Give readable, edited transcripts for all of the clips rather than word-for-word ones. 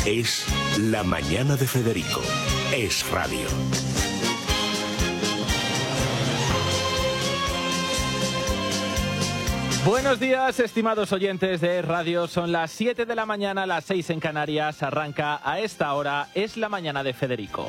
Es La Mañana de Federico. Es radio. Buenos días, estimados oyentes de Radio. Son las 7 de la mañana, las 6 en Canarias. Arranca a esta hora Es La Mañana de Federico.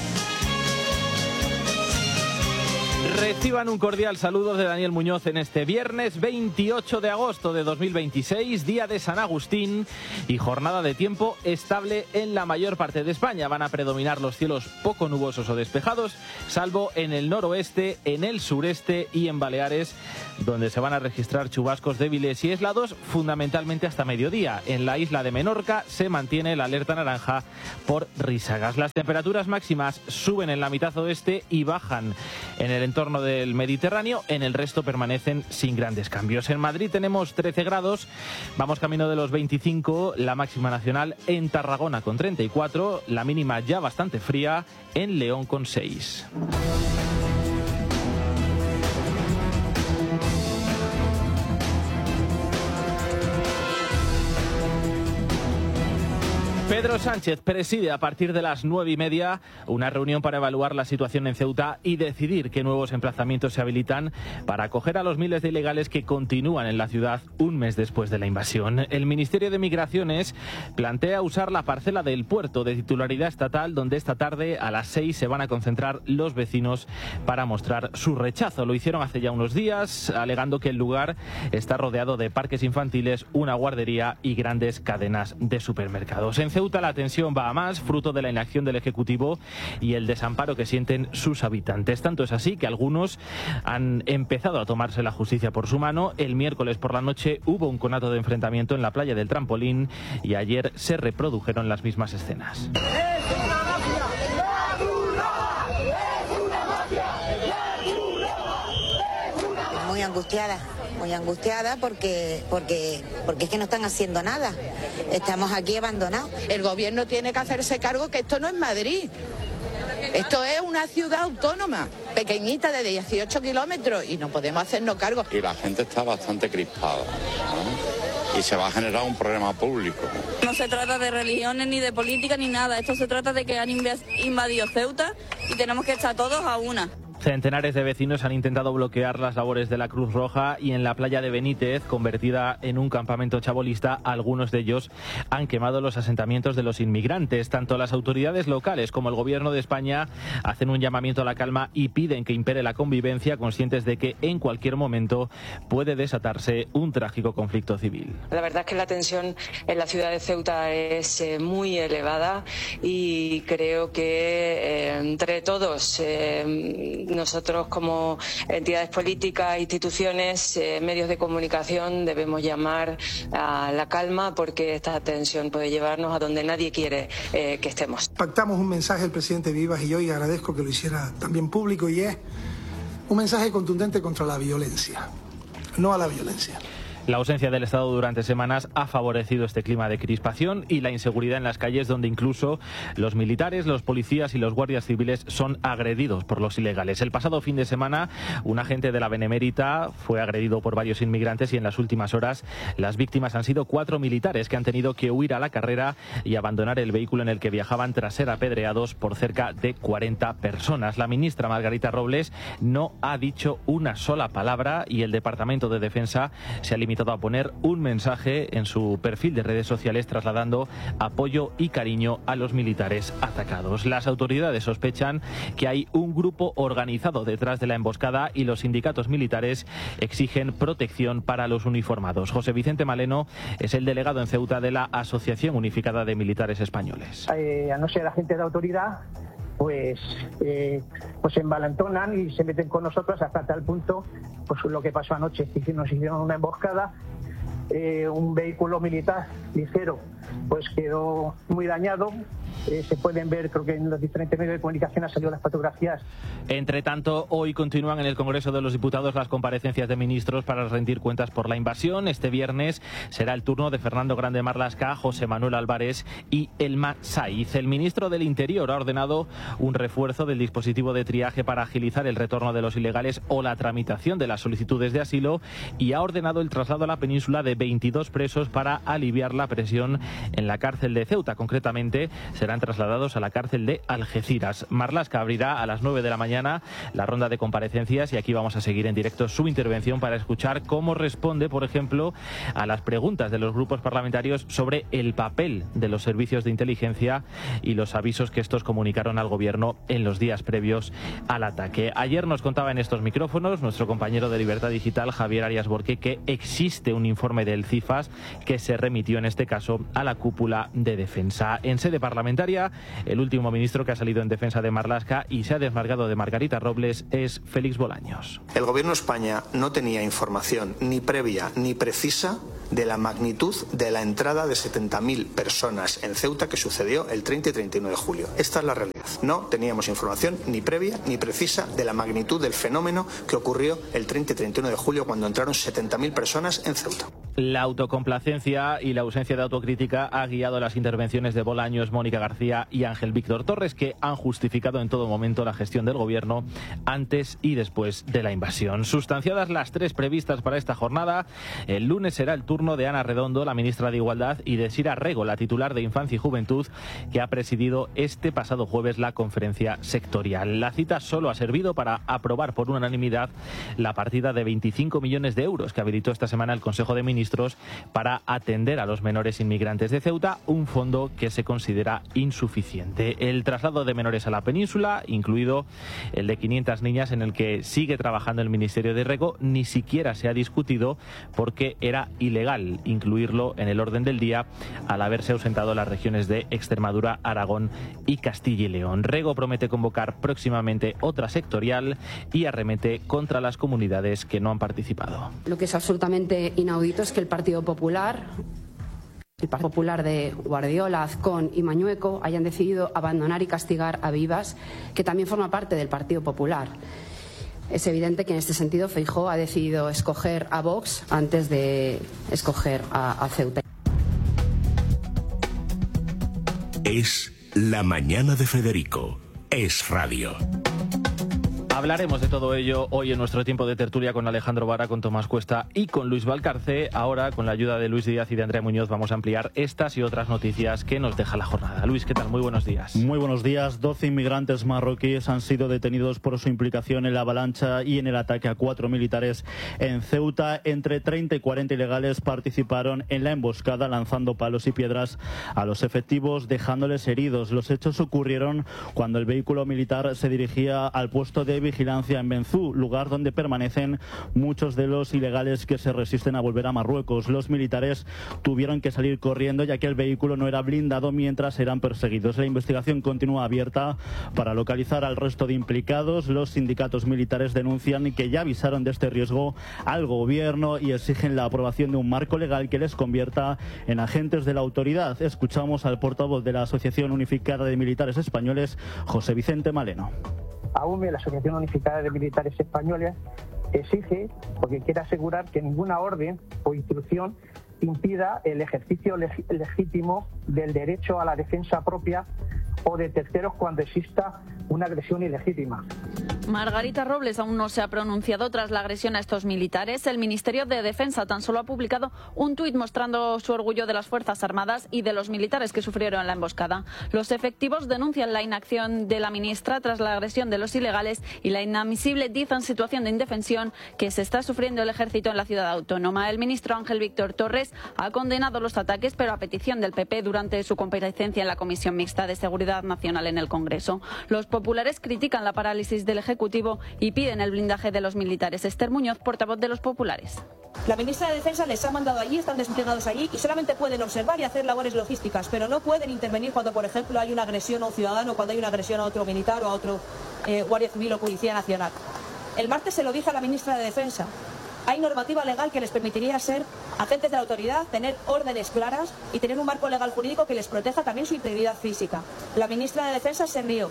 Reciban un cordial saludo de Daniel Muñoz en este viernes 28 de agosto de 2026, día de San Agustín y jornada de tiempo estable en la mayor parte de España. Van a predominar los cielos poco nubosos o despejados, salvo en el noroeste, en el sureste y en Baleares, donde se van a registrar chubascos débiles y aislados, fundamentalmente hasta mediodía. En la isla de Menorca se mantiene la alerta naranja por risagas. Las temperaturas máximas suben en la mitad oeste y bajan en el entorno del Mediterráneo, en el resto permanecen sin grandes cambios. En Madrid tenemos 13 grados, vamos camino de los 25, la máxima nacional en Tarragona con 34, la mínima ya bastante fría en León con 6. Pedro Sánchez preside a partir de las 9:30 una reunión para evaluar la situación en Ceuta y decidir qué nuevos emplazamientos se habilitan para acoger a los miles de ilegales que continúan en la ciudad un mes después de la invasión. El Ministerio de Migraciones plantea usar la parcela del puerto de titularidad estatal, donde esta tarde a las 6 se van a concentrar los vecinos para mostrar su rechazo. Lo hicieron hace ya unos días, alegando que el lugar está rodeado de parques infantiles, una guardería y grandes cadenas de supermercados. En Ceuta la tensión va a más, fruto de la inacción del Ejecutivo y el desamparo que sienten sus habitantes. Tanto es así que algunos han empezado a tomarse la justicia por su mano. El miércoles por la noche hubo un conato de enfrentamiento en la playa del Trampolín y ayer se reprodujeron las mismas escenas. Muy angustiada porque es que no están haciendo nada. Estamos aquí abandonados. El gobierno tiene que hacerse cargo que esto no es Madrid. Esto es una ciudad autónoma, pequeñita, de 18 kilómetros, y no podemos hacernos cargo. Y la gente está bastante crispada, ¿no? Y se va a generar un problema público. No se trata de religiones, ni de política, ni nada. Esto se trata de que han invadido Ceuta y tenemos que estar todos a una. Centenares de vecinos han intentado bloquear las labores de la Cruz Roja y en la playa de Benítez, convertida en un campamento chabolista, algunos de ellos han quemado los asentamientos de los inmigrantes. Tanto las autoridades locales como el Gobierno de España hacen un llamamiento a la calma y piden que impere la convivencia, conscientes de que en cualquier momento puede desatarse un trágico conflicto civil. La verdad es que la tensión en la ciudad de Ceuta es muy elevada y creo que entre todos, nosotros como entidades políticas, instituciones, medios de comunicación, debemos llamar a la calma, porque esta tensión puede llevarnos a donde nadie quiere que estemos. Pactamos un mensaje del presidente Vivas y yo agradezco que lo hiciera también público, y es un mensaje contundente contra la violencia, no a la violencia. La ausencia del Estado durante semanas ha favorecido este clima de crispación y la inseguridad en las calles, donde incluso los militares, los policías y los guardias civiles son agredidos por los ilegales. El pasado fin de semana, un agente de la Benemérita fue agredido por varios inmigrantes y en las últimas horas las víctimas han sido 4 militares que han tenido que huir a la carrera y abandonar el vehículo en el que viajaban tras ser apedreados por cerca de 40 personas. La ministra Margarita Robles no ha dicho una sola palabra y el Departamento de Defensa se ha limitado a poner un mensaje en su perfil de redes sociales trasladando apoyo y cariño a los militares atacados. Las autoridades sospechan que hay un grupo organizado detrás de la emboscada y los sindicatos militares exigen protección para los uniformados. José Vicente Maleno es el delegado en Ceuta de la Asociación Unificada de Militares Españoles. A no ser agentes de autoridad, pues se envalentonan y se meten con nosotros hasta tal punto, pues lo que pasó anoche, que nos hicieron una emboscada, un vehículo militar ligero pues quedó muy dañado se pueden ver, creo que en los diferentes medios de comunicación han salido las fotografías. Entre tanto, hoy continúan en el Congreso de los Diputados las comparecencias de ministros para rendir cuentas por la invasión. Este viernes será el turno de Fernando Grande Marlaska, José Manuel Álvarez y Elma Saiz. El ministro del Interior ha ordenado un refuerzo del dispositivo de triaje para agilizar el retorno de los ilegales o la tramitación de las solicitudes de asilo y ha ordenado el traslado a la península de 22 presos para aliviar la presión en la cárcel de Ceuta. Concretamente, serán trasladados a la cárcel de Algeciras. Marlaska abrirá a las 9 de la mañana la ronda de comparecencias y aquí vamos a seguir en directo su intervención para escuchar cómo responde, por ejemplo, a las preguntas de los grupos parlamentarios sobre el papel de los servicios de inteligencia y los avisos que estos comunicaron al gobierno en los días previos al ataque. Ayer nos contaba en estos micrófonos nuestro compañero de Libertad Digital, Javier Arias Borqué, que existe un informe del CIFAS que se remitió en este caso a la cúpula de defensa. En sede parlamentaria, el último ministro que ha salido en defensa de Marlaska y se ha desmarcado de Margarita Robles es Félix Bolaños. El Gobierno de España no tenía información ni previa ni precisa de la magnitud de la entrada de 70.000 personas en Ceuta que sucedió el 30 y 31 de julio. Esta es la realidad. No teníamos información ni previa ni precisa de la magnitud del fenómeno que ocurrió el 30 y 31 de julio cuando entraron 70.000 personas en Ceuta. La autocomplacencia y la ausencia de autocrítica ha guiado las intervenciones de Bolaños, Mónica García y Ángel Víctor Torres, que han justificado en todo momento la gestión del gobierno antes y después de la invasión. Sustanciadas las tres previstas para esta jornada, el lunes será el turno de Ana Redondo, la ministra de Igualdad, y de Sira Rego, la titular de Infancia y Juventud, que ha presidido este pasado jueves la conferencia sectorial. La cita solo ha servido para aprobar por unanimidad la partida de 25 millones de euros que habilitó esta semana el Consejo de Ministros para atender a los menores inmigrantes de Ceuta, un fondo que se considera insuficiente. El traslado de menores a la península, incluido el de 500 niñas en el que sigue trabajando el Ministerio de Rego, ni siquiera se ha discutido porque era ilegal incluirlo en el orden del día al haberse ausentado las regiones de Extremadura, Aragón y Castilla y León. Rego promete convocar próximamente otra sectorial y arremete contra las comunidades que no han participado. Lo que es absolutamente inaudito es que el Partido Popular de Guardiola, Azcón y Mañueco hayan decidido abandonar y castigar a Vivas, que también forma parte del Partido Popular. Es evidente que en este sentido Feijóo ha decidido escoger a Vox antes de escoger a Ceuta. Es la mañana de Federico. Es radio. Hablaremos de todo ello hoy en nuestro tiempo de tertulia con Alejandro Vara, con Tomás Cuesta y con Luis Valcarce. Ahora, con la ayuda de Luis Díaz y de Andrea Muñoz, vamos a ampliar estas y otras noticias que nos deja la jornada. Luis, ¿qué tal? Muy buenos días. Muy buenos días. 12 inmigrantes marroquíes han sido detenidos por su implicación en la avalancha y en el ataque a 4 militares en Ceuta. Entre 30 y 40 ilegales participaron en la emboscada lanzando palos y piedras a los efectivos, dejándoles heridos. Los hechos ocurrieron cuando el vehículo militar se dirigía al puesto de vigilancia en Benzú, lugar donde permanecen muchos de los ilegales que se resisten a volver a Marruecos. Los militares tuvieron que salir corriendo ya que el vehículo no era blindado mientras eran perseguidos. La investigación continúa abierta para localizar al resto de implicados. Los sindicatos militares denuncian que ya avisaron de este riesgo al gobierno y exigen la aprobación de un marco legal que les convierta en agentes de la autoridad. Escuchamos al portavoz de la Asociación Unificada de Militares Españoles, José Vicente Maleno. AUME, la Asociación Unificada de Militares Españoles, exige, porque quiere asegurar que ninguna orden o instrucción impida el ejercicio legítimo del derecho a la defensa propia o de terceros cuando exista una agresión ilegítima. Margarita Robles aún no se ha pronunciado tras la agresión a estos militares. El Ministerio de Defensa tan solo ha publicado un tuit mostrando su orgullo de las Fuerzas Armadas y de los militares que sufrieron la emboscada. Los efectivos denuncian la inacción de la ministra tras la agresión de los ilegales y la inadmisible, dicen, situación de indefensión que se está sufriendo el ejército en la ciudad autónoma. El ministro Ángel Víctor Torres ha condenado los ataques, pero a petición del PP durante su comparecencia en la Comisión Mixta de Seguridad Nacional en el Congreso. Los populares critican la parálisis del Ejecutivo y piden el blindaje de los militares. Esther Muñoz, portavoz de los populares. La ministra de Defensa les ha mandado allí, están desplegados allí y solamente pueden observar y hacer labores logísticas, pero no pueden intervenir cuando, por ejemplo, hay una agresión a un ciudadano, cuando hay una agresión a otro militar o a otro guardia civil o policía nacional. El martes se lo dije a la ministra de Defensa Hay normativa legal que les permitiría ser agentes de la autoridad, tener órdenes claras y tener un marco legal jurídico que les proteja también su integridad física. La ministra de Defensa se rió.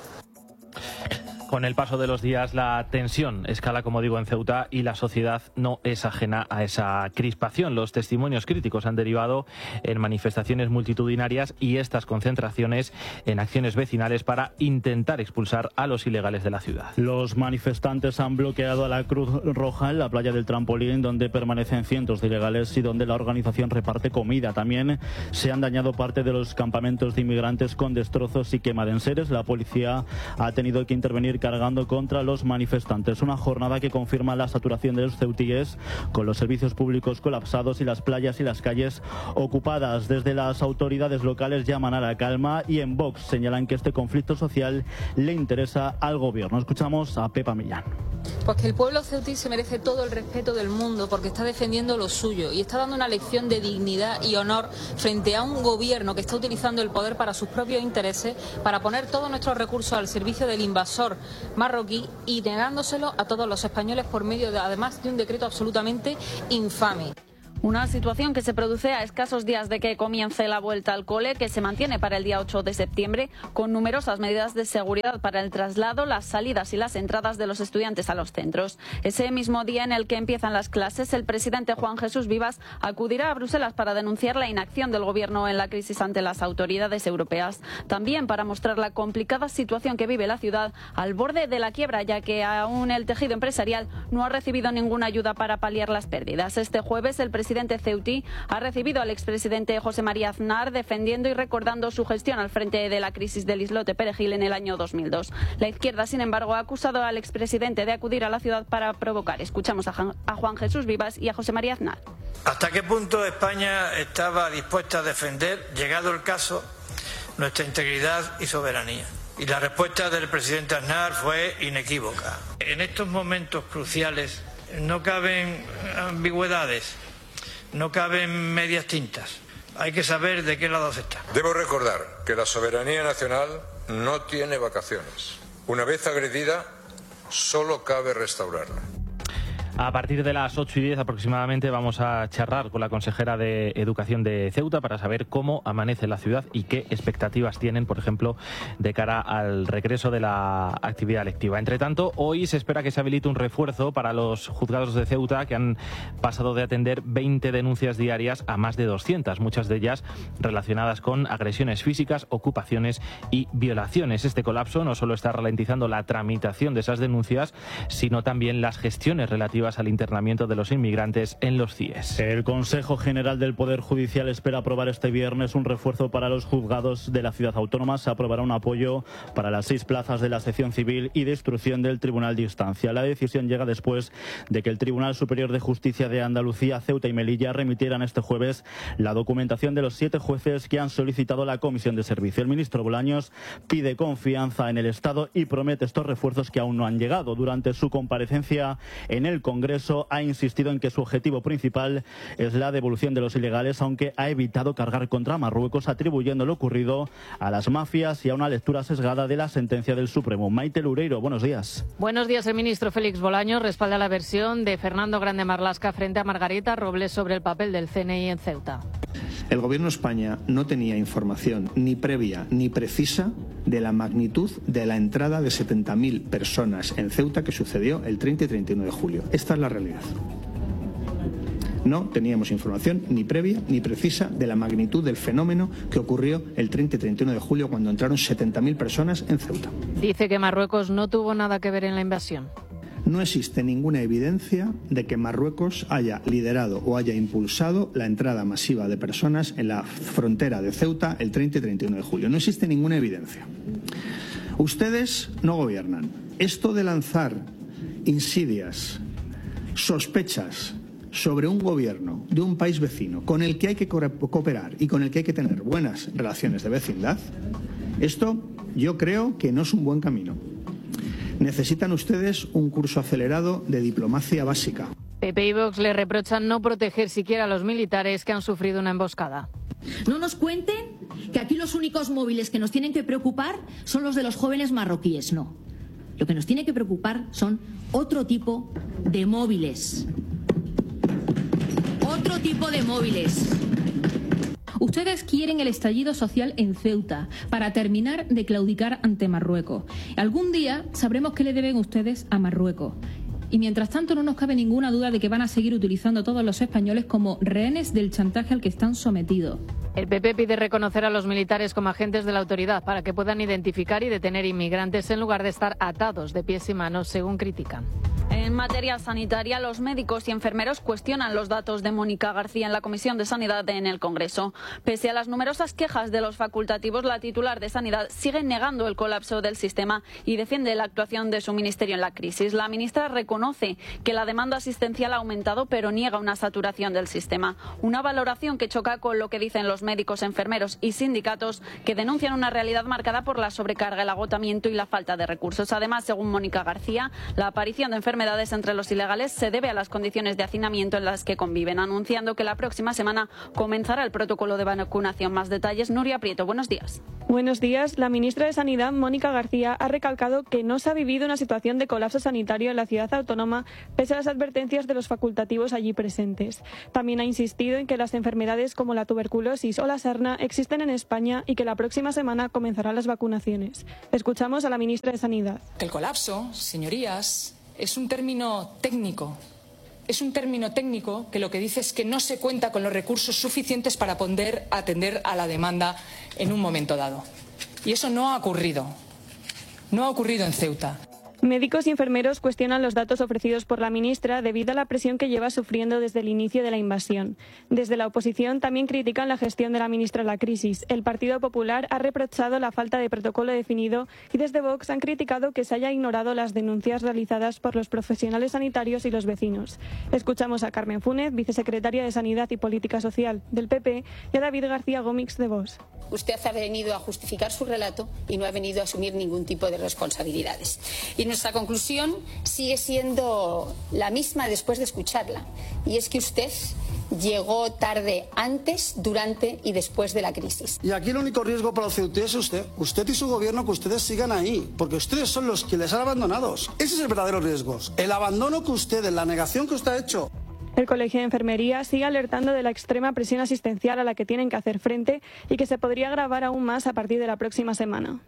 Con el paso de los días, la tensión escala, como digo, en Ceuta y la sociedad no es ajena a esa crispación. Los testimonios críticos han derivado en manifestaciones multitudinarias y estas concentraciones en acciones vecinales para intentar expulsar a los ilegales de la ciudad. Los manifestantes han bloqueado a la Cruz Roja en la playa del Trampolín, donde permanecen cientos de ilegales y donde la organización reparte comida. También se han dañado parte de los campamentos de inmigrantes con destrozos y quema de enseres. La policía ha tenido que intervenir cargando contra los manifestantes. Una jornada que confirma la saturación de los ceutíes, con los servicios públicos colapsados y las playas y las calles ocupadas. Desde las autoridades locales llaman a la calma y en Vox señalan que este conflicto social le interesa al gobierno. Escuchamos a Pepa Millán. Pues que el pueblo ceutí se merece todo el respeto del mundo porque está defendiendo lo suyo y está dando una lección de dignidad y honor frente a un gobierno que está utilizando el poder para sus propios intereses, para poner todos nuestros recursos al servicio del invasor marroquí y negándoselo a todos los españoles por medio de, además, de un decreto absolutamente infame. Una situación que se produce a escasos días de que comience la vuelta al cole, que se mantiene para el día 8 de septiembre, con numerosas medidas de seguridad para el traslado, las salidas y las entradas de los estudiantes a los centros. Ese mismo día en el que empiezan las clases, el presidente Juan Jesús Vivas acudirá a Bruselas para denunciar la inacción del gobierno en la crisis ante las autoridades europeas. También para mostrar la complicada situación que vive la ciudad al borde de la quiebra, ya que aún el tejido empresarial no ha recibido ninguna ayuda para paliar las pérdidas. Este jueves el presidente ceutí ha recibido al expresidente José María Aznar defendiendo y recordando su gestión al frente de la crisis del islote Perejil en el año 2002. La izquierda, sin embargo, ha acusado al expresidente de acudir a la ciudad para provocar. Escuchamos a Juan Jesús Vivas y a José María Aznar. ¿Hasta qué punto España estaba dispuesta a defender, llegado el caso, nuestra integridad y soberanía? Y la respuesta del presidente Aznar fue inequívoca. En estos momentos cruciales no caben ambigüedades. No caben medias tintas. Hay que saber de qué lado se está. Debo recordar que la soberanía nacional no tiene vacaciones. Una vez agredida, solo cabe restaurarla. A partir de las 8:10 aproximadamente vamos a charlar con la consejera de Educación de Ceuta para saber cómo amanece la ciudad y qué expectativas tienen, por ejemplo, de cara al regreso de la actividad lectiva. Entre tanto, hoy se espera que se habilite un refuerzo para los juzgados de Ceuta, que han pasado de atender 20 denuncias diarias a más de 200, muchas de ellas relacionadas con agresiones físicas, ocupaciones y violaciones. Este colapso no solo está ralentizando la tramitación de esas denuncias, sino también las gestiones relativas al internamiento de los inmigrantes en los CIES. El Consejo General del Poder Judicial espera aprobar este viernes un refuerzo para los juzgados de la ciudad autónoma. Se aprobará un apoyo para las 6 plazas de la sección civil y de instrucción del Tribunal de Instancia. La decisión llega después de que el Tribunal Superior de Justicia de Andalucía, Ceuta y Melilla remitieran este jueves la documentación de los 7 jueces que han solicitado la comisión de servicio. El ministro Bolaños pide confianza en el Estado y promete estos refuerzos que aún no han llegado. Durante su comparecencia en el Congreso ha insistido en que su objetivo principal es la devolución de los ilegales, aunque ha evitado cargar contra Marruecos, atribuyendo lo ocurrido a las mafias y a una lectura sesgada de la sentencia del Supremo. Maite Loureiro, buenos días. Buenos días. El ministro Félix Bolaños respalda la versión de Fernando Grande Marlaska frente a Margarita Robles sobre el papel del CNI en Ceuta. El Gobierno de España no tenía información ni previa ni precisa de la magnitud de la entrada de 70.000 personas en Ceuta que sucedió el 30 y 31 de julio. Esta es la realidad. No teníamos información ni previa ni precisa de la magnitud del fenómeno que ocurrió el 30 y 31 de julio cuando entraron 70.000 personas en Ceuta. Dice que Marruecos no tuvo nada que ver en la invasión. No existe ninguna evidencia de que Marruecos haya liderado o haya impulsado la entrada masiva de personas en la frontera de Ceuta el 30 y 31 de julio. No existe ninguna evidencia. Ustedes no gobiernan. Esto de lanzar insidias, sospechas sobre un gobierno de un país vecino con el que hay que cooperar y con el que hay que tener buenas relaciones de vecindad, esto yo creo que no es un buen camino. Necesitan ustedes un curso acelerado de diplomacia básica. PP y Vox le reprochan no proteger siquiera a los militares que han sufrido una emboscada. No nos cuenten que aquí los únicos móviles que nos tienen que preocupar son los de los jóvenes marroquíes, no. Lo que nos tiene que preocupar son otro tipo de móviles. otro tipo de móviles. Ustedes quieren el estallido social en Ceuta para terminar de claudicar ante Marruecos. Algún día sabremos qué le deben ustedes a Marruecos. Y mientras tanto no nos cabe ninguna duda de que van a seguir utilizando a todos los españoles como rehenes del chantaje al que están sometidos. El PP pide reconocer a los militares como agentes de la autoridad para que puedan identificar y detener inmigrantes en lugar de estar atados de pies y manos, según critican. En materia sanitaria, los médicos y enfermeros cuestionan los datos de Mónica García en la Comisión de Sanidad en el Congreso. Pese a las numerosas quejas de los facultativos, la titular de Sanidad sigue negando el colapso del sistema y defiende la actuación de su ministerio en la crisis. La ministra reconoce que la demanda asistencial ha aumentado, pero niega una saturación del sistema. Una valoración que choca con lo que dicen los médicos, enfermeros y sindicatos, que denuncian una realidad marcada por la sobrecarga, el agotamiento y la falta de recursos. Además, según Mónica García, la aparición de enfermedades entre los ilegales se debe a las condiciones de hacinamiento en las que conviven, anunciando que la próxima semana comenzará el protocolo de vacunación. Más detalles, Nuria Prieto, buenos días. Buenos días. La ministra de Sanidad, Mónica García, ha recalcado que no se ha vivido una situación de colapso sanitario en la ciudad autónoma, pese a las advertencias de los facultativos allí presentes. También ha insistido en que las enfermedades como la tuberculosis o la sarna existen en España y que la próxima semana comenzarán las vacunaciones. Escuchamos a la ministra de Sanidad. El colapso, señorías, es un término técnico. Es un término técnico que lo que dice es que no se cuenta con los recursos suficientes para poder atender a la demanda en un momento dado. Y eso no ha ocurrido. No ha ocurrido en Ceuta. Médicos y enfermeros cuestionan los datos ofrecidos por la ministra debido a la presión que lleva sufriendo desde el inicio de la invasión. Desde la oposición también critican la gestión de la ministra en la crisis. El Partido Popular ha reprochado la falta de protocolo definido y desde Vox han criticado que se haya ignorado las denuncias realizadas por los profesionales sanitarios y los vecinos. Escuchamos a Carmen Fúnez, vicesecretaria de Sanidad y Política Social del PP, y a David García Gómez de Vox. Usted ha venido a justificar su relato y no ha venido a asumir ningún tipo de responsabilidades. Y nuestra conclusión sigue siendo la misma después de escucharla, y es que usted llegó tarde antes, durante y después de la crisis. Y aquí el único riesgo para los ceutíes es usted y su gobierno, que ustedes sigan ahí, porque ustedes son los que les han abandonado. Ese es el verdadero riesgo, el abandono que ustedes, la negación que usted ha hecho. El Colegio de Enfermería sigue alertando de la extrema presión asistencial a la que tienen que hacer frente y que se podría agravar aún más a partir de la próxima semana.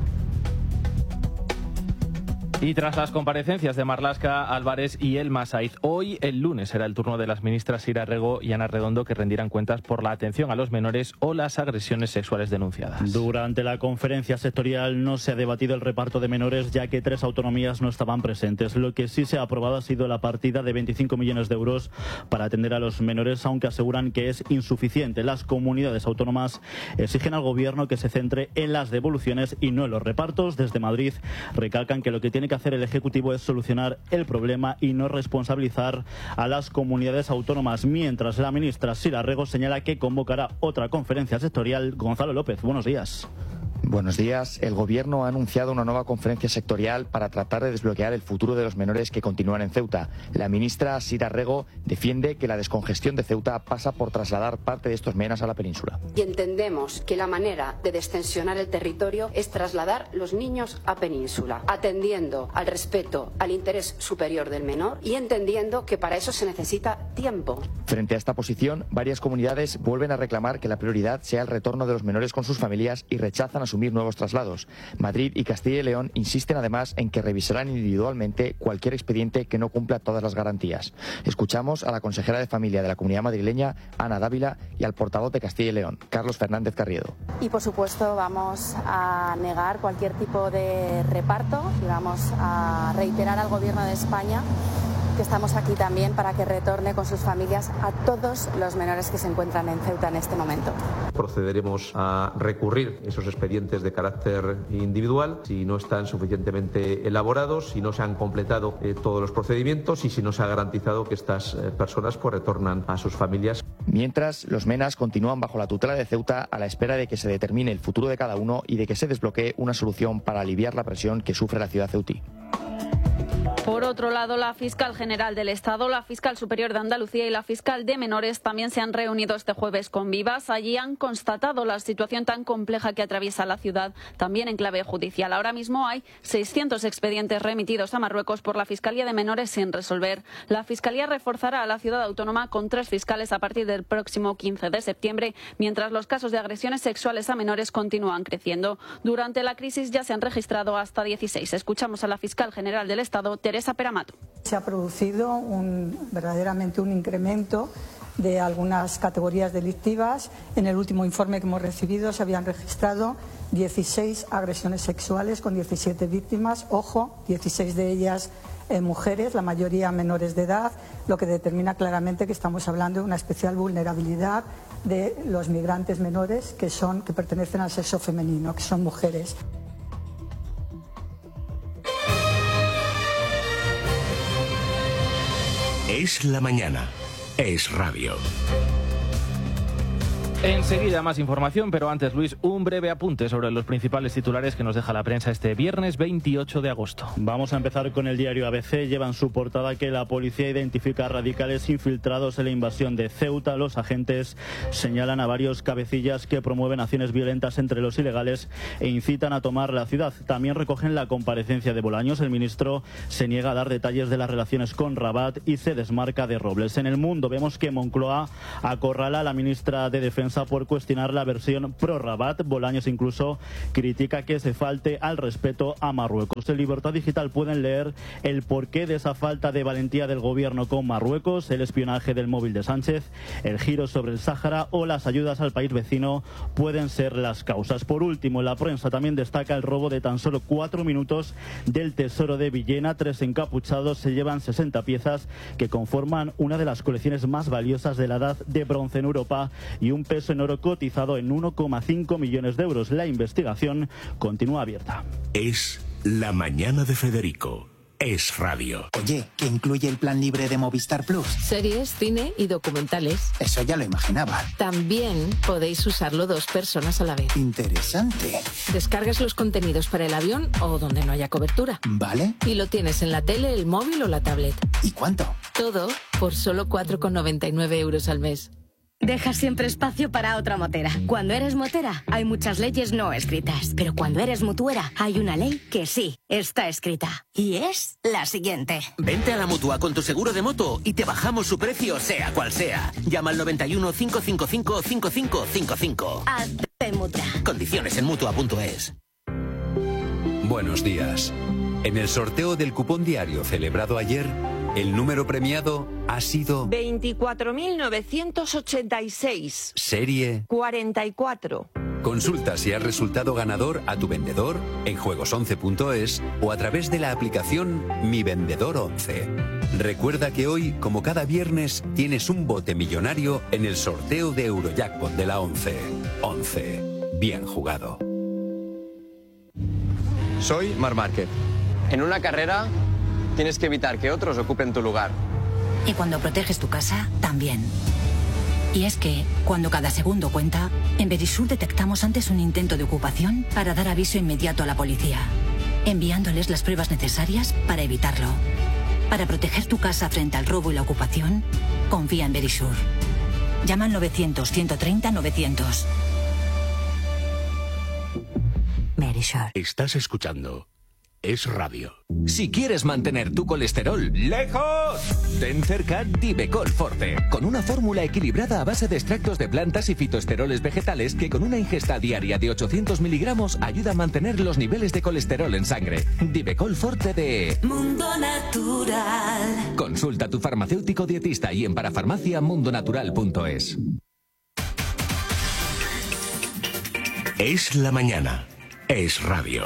Y tras las comparecencias de Marlaska, Álvarez y Elma Saiz, hoy, el lunes, será el turno de las ministras Sira Rego y Ana Redondo, que rendirán cuentas por la atención a los menores o las agresiones sexuales denunciadas. Durante la conferencia sectorial no se ha debatido el reparto de menores, ya que 3 autonomías no estaban presentes. Lo que sí se ha aprobado ha sido la partida de 25 millones de euros para atender a los menores, aunque aseguran que es insuficiente. Las comunidades autónomas exigen al gobierno que se centre en las devoluciones y no en los repartos. Desde Madrid recalcan que lo que tiene que hacer el Ejecutivo es solucionar el problema y no responsabilizar a las comunidades autónomas, mientras la ministra Sira Rego señala que convocará otra conferencia sectorial. Gonzalo López, buenos días. Buenos días. El Gobierno ha anunciado una nueva conferencia sectorial para tratar de desbloquear el futuro de los menores que continúan en Ceuta. La ministra Sira Rego defiende que la descongestión de Ceuta pasa por trasladar parte de estos menas a la península. Y entendemos que la manera de destensionar el territorio es trasladar los niños a península, atendiendo al respeto al interés superior del menor y entendiendo que para eso se necesita tiempo. Frente a esta posición, varias comunidades vuelven a reclamar que la prioridad sea el retorno de los menores con sus familias y rechazan asumir nuevos traslados. Madrid y Castilla y León insisten además en que revisarán individualmente cualquier expediente que no cumpla todas las garantías. Escuchamos a la consejera de Familia de la Comunidad Madrileña, Ana Dávila, y al portavoz de Castilla y León, Carlos Fernández Carriedo. Y por supuesto vamos a negar cualquier tipo de reparto y vamos a reiterar al Gobierno de España que estamos aquí también para que retorne con sus familias a todos los menores que se encuentran en Ceuta en este momento. Procederemos a recurrir esos expedientes de carácter individual si no están suficientemente elaborados, si no se han completado todos los procedimientos y si no se ha garantizado que estas personas retornan a sus familias. Mientras, los menas continúan bajo la tutela de Ceuta a la espera de que se determine el futuro de cada uno y de que se desbloquee una solución para aliviar la presión que sufre la ciudad ceutí. Por otro lado, la fiscal general del Estado, la fiscal superior de Andalucía y la fiscal de menores también se han reunido este jueves con Vivas. Allí han constatado la situación tan compleja que atraviesa la ciudad, también en clave judicial. Ahora mismo hay 600 expedientes remitidos a Marruecos por la Fiscalía de Menores sin resolver. La Fiscalía reforzará a la ciudad autónoma con 3 fiscales a partir del próximo 15 de septiembre, mientras los casos de agresiones sexuales a menores continúan creciendo. Durante la crisis ya se han registrado hasta 16. Escuchamos a la fiscal general del Estado, Teresa Peramato. Se ha producido verdaderamente un incremento de algunas categorías delictivas. En el último informe que hemos recibido se habían registrado 16 agresiones sexuales con 17 víctimas, ojo, 16 de ellas mujeres, la mayoría menores de edad, lo que determina claramente que estamos hablando de una especial vulnerabilidad de los migrantes menores que pertenecen al sexo femenino, que son mujeres. Es la mañana. Es radio. Enseguida más información, pero antes, Luis, un breve apunte sobre los principales titulares que nos deja la prensa este viernes 28 de agosto. Vamos a empezar con el diario ABC. Lleva en su portada que la policía identifica radicales infiltrados en la invasión de Ceuta. Los agentes señalan a varios cabecillas que promueven acciones violentas entre los ilegales e incitan a tomar la ciudad. También recogen la comparecencia de Bolaños. El ministro se niega a dar detalles de las relaciones con Rabat y se desmarca de Robles. En El Mundo vemos que Moncloa acorrala a la ministra de Defensa por cuestionar la versión pro-Rabat. Bolaños incluso critica que se falte al respeto a Marruecos. En Libertad Digital pueden leer el porqué de esa falta de valentía del gobierno con Marruecos, el espionaje del móvil de Sánchez, el giro sobre el Sáhara o las ayudas al país vecino pueden ser las causas. Por último, la prensa también destaca el robo de tan solo 4 minutos del Tesoro de Villena. 3 encapuchados se llevan 60 piezas que conforman una de las colecciones más valiosas de la Edad de Bronce en Europa y un peso en oro cotizado en 1,5 millones de euros. La investigación continúa abierta. Es la mañana de Federico. Es radio. Oye, ¿qué incluye el plan libre de Movistar Plus? Series, cine y documentales. Eso ya lo imaginaba. También podéis usarlo 2 personas a la vez. Interesante. Descargas los contenidos para el avión o donde no haya cobertura. Vale. Y lo tienes en la tele, el móvil o la tablet. ¿Y cuánto? Todo por solo 4,99 euros al mes. Deja siempre espacio para otra motera. Cuando eres motera, hay muchas leyes no escritas. Pero cuando eres mutuera, hay una ley que sí está escrita. Y es la siguiente. Vente a la Mutua con tu seguro de moto y te bajamos su precio, sea cual sea. Llama al 91 555 5555. Hazte Mutua. Condiciones en Mutua.es. Buenos días. En el sorteo del cupón diario celebrado ayer, el número premiado ha sido 24.986. Serie 44. Consulta si has resultado ganador a tu vendedor en juegos11.es o a través de la aplicación Mi Vendedor 11. Recuerda que hoy, como cada viernes, tienes un bote millonario en el sorteo de Eurojackpot de la 11. 11. Bien jugado. Soy Marc Márquez. En una carrera tienes que evitar que otros ocupen tu lugar. Y cuando proteges tu casa, también. Y es que, cuando cada segundo cuenta, en Verisur detectamos antes un intento de ocupación para dar aviso inmediato a la policía, enviándoles las pruebas necesarias para evitarlo. Para proteger tu casa frente al robo y la ocupación, confía en Verisur. Llama al 900-130-900. Verisur. Estás escuchando Es radio. Si quieres mantener tu colesterol lejos, ten cerca Divecol Forte, con una fórmula equilibrada a base de extractos de plantas y fitoesteroles vegetales que con una ingesta diaria de 800 miligramos ayuda a mantener los niveles de colesterol en sangre. Divecol Forte de Mundo Natural. Consulta a tu farmacéutico dietista y en parafarmacia mundonatural.es. Es la mañana. Es radio.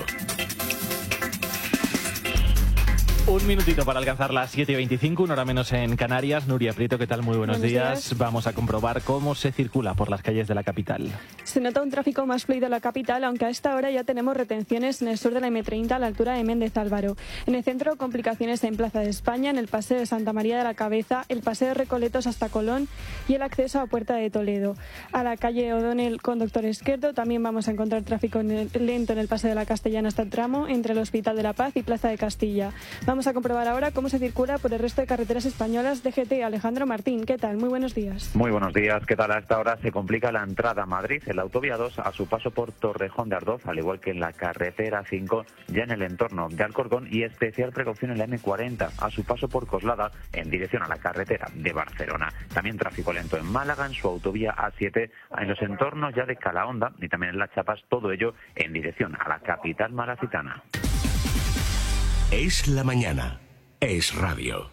Un minutito para alcanzar las 7:25, una hora menos en Canarias. Nuria Prieto, ¿qué tal? Muy buenos días. Vamos a comprobar cómo se circula por las calles de la capital. Se nota un tráfico más fluido en la capital, aunque a esta hora ya tenemos retenciones en el sur de la M30 a la altura de Méndez Álvaro. En el centro, complicaciones en Plaza de España, en el paseo de Santa María de la Cabeza, el paseo de Recoletos hasta Colón y el acceso a Puerta de Toledo. A la calle O'Donnell con Doctor Esquerdo también vamos a encontrar tráfico lento en el paseo de la Castellana hasta el tramo entre el Hospital de la Paz y Plaza de Castilla. Vamos a comprobar ahora cómo se circula por el resto de carreteras españolas. DGT, Alejandro Martín, ¿qué tal? Muy buenos días. Muy buenos días, ¿qué tal? A esta hora se complica la entrada a Madrid en la autovía 2 a su paso por Torrejón de Ardoz, al igual que en la carretera 5 ya en el entorno de Alcorcón, y especial precaución en la M40 a su paso por Coslada en dirección a la carretera de Barcelona. También tráfico lento en Málaga en su autovía A7 en los entornos ya de Calahonda y también en Las Chapas, todo ello en dirección a la capital malacitana. Es la mañana. Es radio.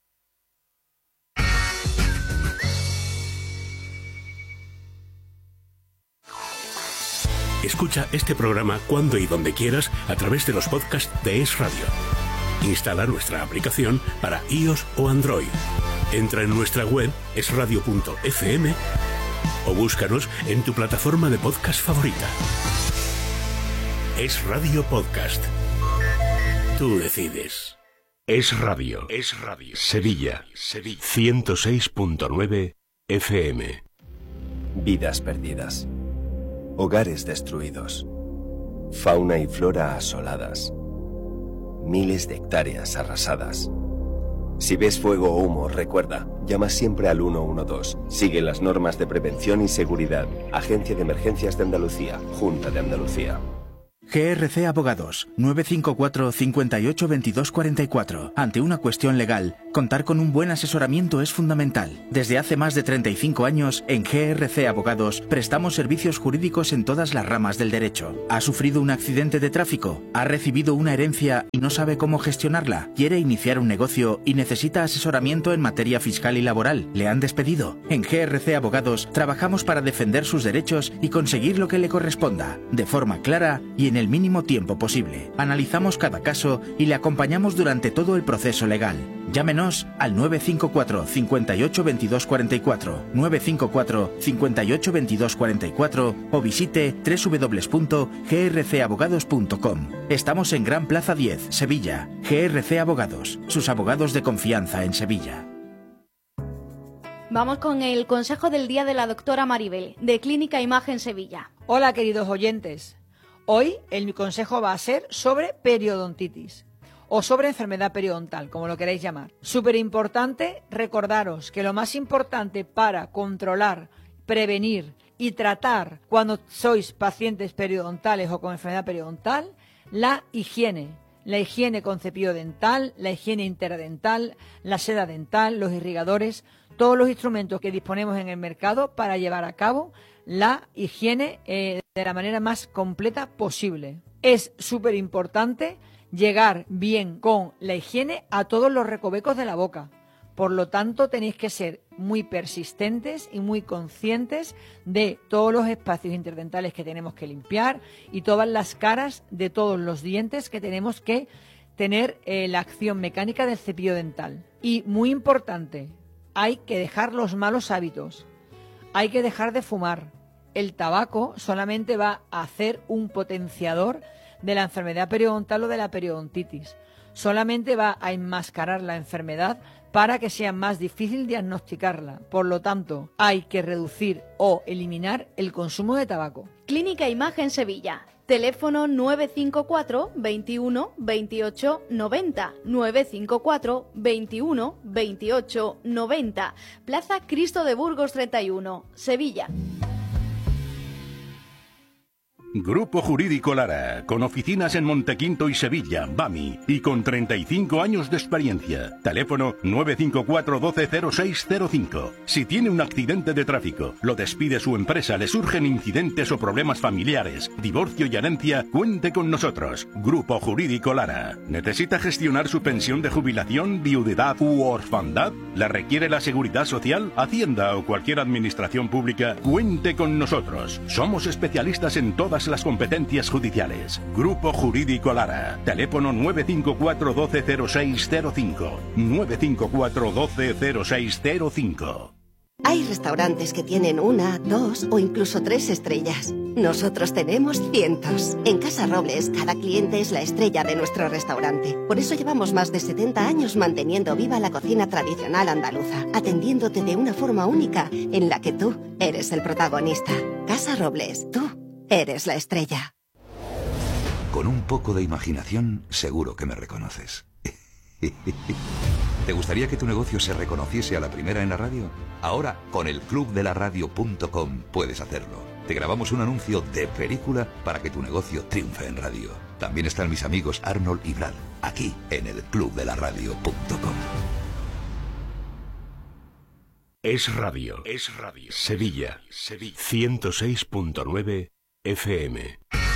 Escucha este programa cuando y donde quieras a través de los podcasts de Es Radio. Instala nuestra aplicación para iOS o Android. Entra en nuestra web esradio.fm o búscanos en tu plataforma de podcast favorita. Es Radio Podcast. Tú decides. Es Radio. Es Radio. Sevilla. 106.9 FM. Vidas perdidas. Hogares destruidos. Fauna y flora asoladas. Miles de hectáreas arrasadas. Si ves fuego o humo, recuerda, llama siempre al 112. Sigue las normas de prevención y seguridad. Agencia de Emergencias de Andalucía. Junta de Andalucía. GRC Abogados, 954 58 22 44. Ante una cuestión legal, contar con un buen asesoramiento es fundamental. Desde hace más de 35 años, en GRC Abogados, prestamos servicios jurídicos en todas las ramas del derecho. ¿Ha sufrido un accidente de tráfico? ¿Ha recibido una herencia y no sabe cómo gestionarla? ¿Quiere iniciar un negocio y necesita asesoramiento en materia fiscal y laboral? ¿Le han despedido? En GRC Abogados, trabajamos para defender sus derechos y conseguir lo que le corresponda, de forma clara y en el mínimo tiempo posible. Analizamos cada caso y le acompañamos durante todo el proceso legal. Llámenos al 954 58 22 44, 954 58 22 44 o visite www.grcabogados.com. Estamos en Gran Plaza 10, Sevilla. GRC Abogados, sus abogados de confianza en Sevilla. Vamos con el consejo del día de la doctora Maribel, de Clínica Imagen Sevilla. Hola, queridos oyentes. Hoy mi consejo va a ser sobre periodontitis o sobre enfermedad periodontal, como lo queráis llamar. Súper importante recordaros que lo más importante para controlar, prevenir y tratar cuando sois pacientes periodontales o con enfermedad periodontal, la higiene. La higiene con cepillo dental, la higiene interdental, la seda dental, los irrigadores, todos los instrumentos que disponemos en el mercado para llevar a cabo la higiene de la manera más completa posible. Es súper importante llegar bien con la higiene a todos los recovecos de la boca. Por lo tanto, tenéis que ser muy persistentes y muy conscientes de todos los espacios interdentales que tenemos que limpiar y todas las caras de todos los dientes que tenemos que tener la acción mecánica del cepillo dental. Y muy importante, hay que dejar los malos hábitos. Hay que dejar de fumar. El tabaco solamente va a hacer un potenciador de la enfermedad periodontal o de la periodontitis. Solamente va a enmascarar la enfermedad para que sea más difícil diagnosticarla. Por lo tanto, hay que reducir o eliminar el consumo de tabaco. Clínica Imagen Sevilla. Teléfono 954 21 28 90. 954 21 28 90. Plaza Cristo de Burgos 31, Sevilla. Grupo Jurídico Lara, con oficinas en Montequinto y Sevilla, BAMI, y con 35 años de experiencia. Teléfono 954 120605. Si tiene un accidente de tráfico, lo despide su empresa, le surgen incidentes o problemas familiares, divorcio y herencia, cuente con nosotros. Grupo Jurídico Lara. ¿Necesita gestionar su pensión de jubilación, viudedad u orfandad? ¿La requiere la Seguridad Social, Hacienda o cualquier administración pública? Cuente con nosotros. Somos especialistas en todas las competencias judiciales. Grupo Jurídico Lara. Teléfono 954 120605. 954 120605. Hay restaurantes que tienen 1, 2 o incluso 3 estrellas. Nosotros tenemos cientos. En Casa Robles, cada cliente es la estrella de nuestro restaurante. Por eso llevamos más de 70 años manteniendo viva la cocina tradicional andaluza, atendiéndote de una forma única en la que tú eres el protagonista. Casa Robles, tú eres la estrella. Con un poco de imaginación, seguro que me reconoces. ¿Te gustaría que tu negocio se reconociese a la primera en la radio? Ahora, con el clubdelaradio.com puedes hacerlo. Te grabamos un anuncio de película para que tu negocio triunfe en radio. También están mis amigos Arnold y Brad, aquí en el clubdelaradio.com. Es Radio. Sevilla. 106.9 FM.